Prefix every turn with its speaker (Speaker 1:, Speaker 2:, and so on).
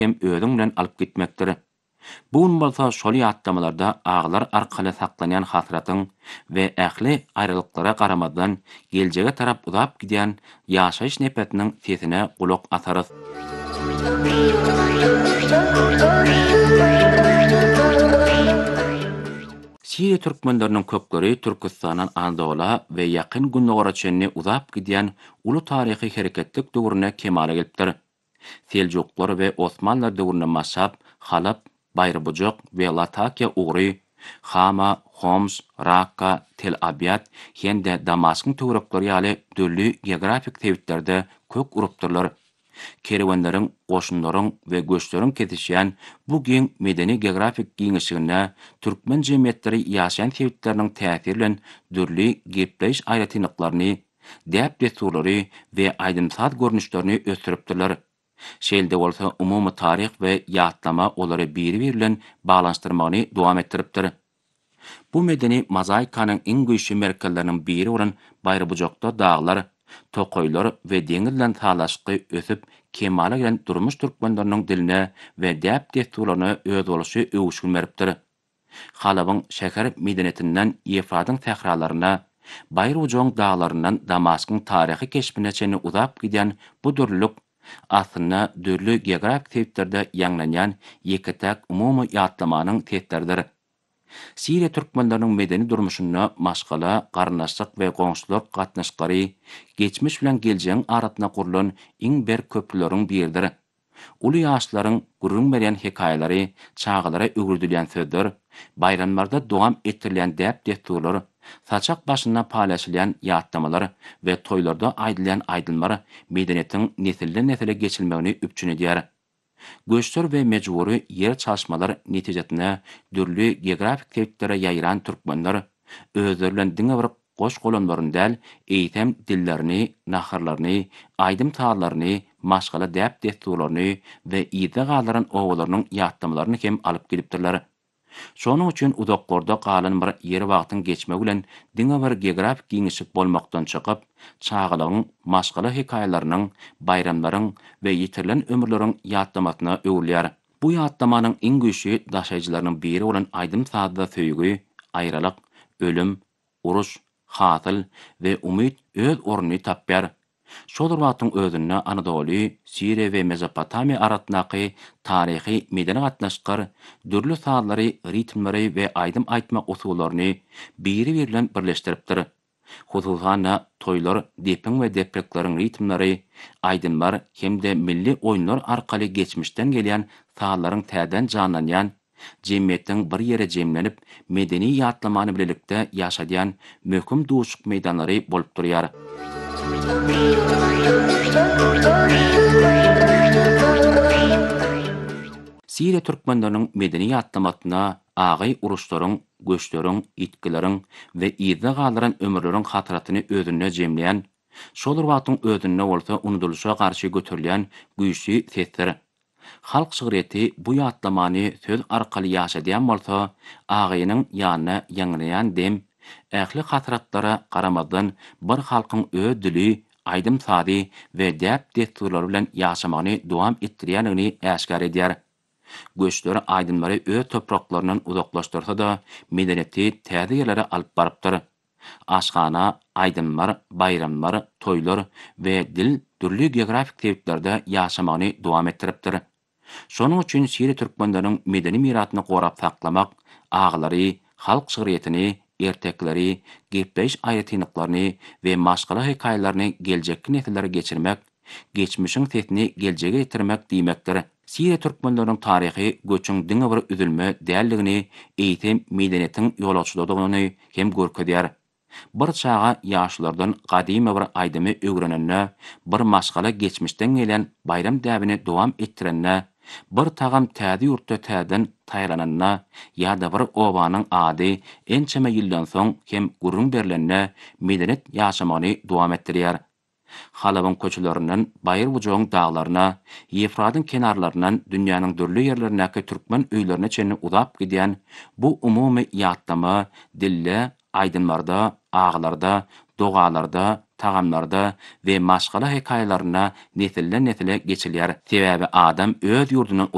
Speaker 1: hem özüň bilen alyp gitmekdir. Bugün bolsa şol ýatdamalarda aglar arkaly saklanyň hasyratyň we ähli aýrylyklara garamadan geljege tarap uzap gidýän ýaşaýyş nepetiniň sesine gulak asarys. Siriýa türkmenleriniň köpleri Türkistanyň Anadolu we ýakyn günnegara çenni uzap gidýän uly taryhy hereketlik döwrüne kemale gelipdir. Seljuklar we Osmanlılar döwrüne maşap, Halap, Baýrybujak we Latakia ugry, Hama, Homs, Rakka, Tel Abyad hende Damaskyn töwerekleri ýaly döllü geografik tewittlerde kök urupdyrlar. Kerwenleriň, goşunlaryň we göçleriň kesişýän bu giň medeni geografik giňişigine türkmen jemgyýetleri ýaşaýan tewitleriniň täsiri bilen dürli gepleş aýratynlyklaryny, däp desturlary we aýdymsat görnüşlerini ösüripdirler. Şeýle bolsa umumy taryh we ýatlama olary biri-biri bilen balanşdyrmagyny dowam etdiripdir. Bu medeni mozaikanyň iň güýçli merkezleriniň biri bolan Baýrybujakda daglar, tokoylar we deňiz bilen talaşky ösüp kemale gelen durmuş türkmenleriniň diline we däp desturlaryna öz boluşy öwüşgün beripdir. Halabyň şäher medeniyetinden Efradyň sähralaryna, Baýrybujagyň daglaryndan Damaskyn taryhy keşbine çenli uzap gidýän bu dürlük aslında dürlü geografik tewittlerde ýanglanýan ýeketäk umumy ýatlamanyň testleridir. Siriýa türkmenleriniň medeni durmuşyna maşgala, garnaşlyk we goňşuluk gatnaşyklary geçmiş bilen geljegiň aratyna kurulan iň bir köprüleriň biridir. Uly ýaşlaryň gurrun berýän hekaýalary, çağalara öwürdilýän sözler, bayramlarda dowam etdirilýän däp desturlar, saçak başyndan palaşylýan ýatlamalar we toýlarda aýdylýan aýdylmar medeniýetiň nesilden nesile geçilmegini üpçün edýär. Göçler we mejburi yer çalışmalar netijesinde dürli geografik tewittlere ýaýran türkmenler özleri bilen diňe bir goş golanlaryny däl, eýtem dillerini, naharlaryny, aýdym taarlaryny, maşgala däp desturlaryny we ýyda galaryn owalarynyň ýatlamalarını hem alyp gelipdirler. Şonuň üçin uzaklarda galan bir ýer wagtyň geçmegi bilen diňe bir geografik giňişik bolmakdan çykyp, çağalaryň, maşgala hekaýalarynyň, bayramlaryň we ýitirilen ömürleriň ýatlamasyna öwrülýär. Bu ýatlamanyň iň güýçli daşaýjylarynyň biri bolan aýdym taýda söýgü, aýralyk, ölüm, uruş, hatyl we umyt öz ornuny tapýar. Şol wagtyň özünde Anadolu, Siriýa we Mezopotamiýa aratynaky taryhy medeni gatnaşyklary, dürli sahlary, ritmlary we aýdym aýtma usullaryny biri-biri bilen birleşdiripdir. Hususan toýlar, depiň we deprekleriň ritmlary, aýdymlar hemde milli oýunlar arkaly geçmişden gelýän sahlaryň täden janlanýan, jemgyýetiň bir ýere jemlenip medeni ýatlamany bilelikde ýaşadýan möhüm duşuk meýdanlary bolup durýar. Siriýa türkmenleriniň medeni ýatlamasyna agay uruşlaryň, göçleriň, itkileriň we ýyda galaryn ömürleriň hatyratyny özünde jemleýän, şol wagtyň özünde bolsa unuduluşa garşy göterilýän güýçli sesler. Halk şygyryty bu ýatlamany söz arkaly ýaşadýan bolsa, agaýynyň ýanyna ýanglaýan dem, ähli hatyratlara garamadan bir halkyň öz dili, aýdym sady we däp desturlary bilen ýaşamagyny dowam etdirýänligini äşkar edýär. Göçleri aýdymlary öz topraklarynyň uzaklaşdyrsa da, medeniýeti täze ýerlere alyp barypdyr. Aşgana, aýdymlar, bayramlar, toýlar we dil dürli geografik tewittlerde ýaşamagyny dowam etdiripdir. Şonuň üçin Siriýa türkmenleriniň medeni miratyny gorap saklamak, aglary, halk şygyrytyny, ertekleri, gepleş aýratynlyklaryny we maşgala hekaýalaryny geljekki nesillere geçirmek, geçmişiň sesini geljege getirmek diýmekdir. Siriýa türkmenleriniň taryhy göçüň diňe bir üzülme däldigini, eýtem medeniýetiň ýolagçylygyny hem görkezýär. Bir çağa ýaşlardan gadymy bir aýdymy öwrenenne, bir maşgala geçmişden gelen bayram däbini dowam etdirenne, bir tagam täze ýurtda täden taýlananna ýa-da bir obanyň ady ençeme ýyldan soň hem gurrun berilenne medeniýet ýaşamagyny dowam etdirýär. Halabyň köçelerinden Baýrybujagyň daglaryna, Efradyň kenarlarynan dünýäniň dürli ýerlerindäki türkmen öýlerine çenli uzap gidýän bu umumy ýatlama dille, aýdymlarda, aglarda, dogalarda, tagamlarda we maşgala hekaýalaryna nesilden nesile geçilýär. Sebäbi adam öz ýurdunyň